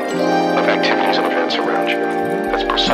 of activities and events around you. That's precisely